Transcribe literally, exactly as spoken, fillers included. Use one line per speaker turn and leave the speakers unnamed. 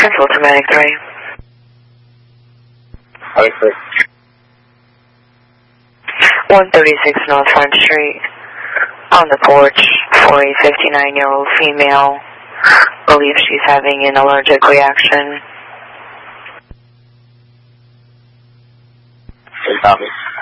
Central to Medic three.
Okay.
one thirty-six North Front Street. On the porch for a fifty-nine-year-old female. Believe she's having an allergic reaction.
Okay, copy.